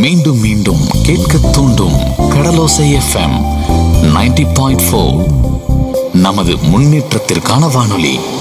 மீண்டும் மீண்டும் கேட்க தூண்டும் கடலோசை எஃப்எம் 90.4. நமது முன்னேற்றத்திற்கான வானொலி.